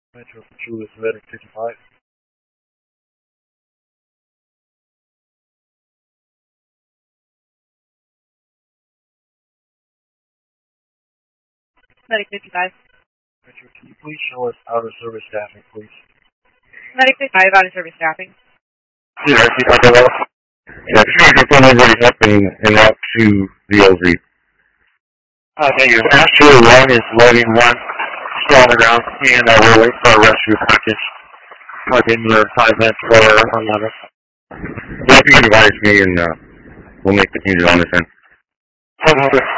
Metro Julius Medic 55. Medic 55. Metro, can you please show us out of service staffing, please? Medic 55, out of service staffing. Yeah, I see Dr. Wells. Yeah, sure, your phone is already up and out to the LZ. Thank you. Astro 1 is loading 1, still on the ground, and we'll wait for a rescue package. Plug in your 5 minutes for 11. Yeah, if you can advise me and we'll make the changes on this end. Okay.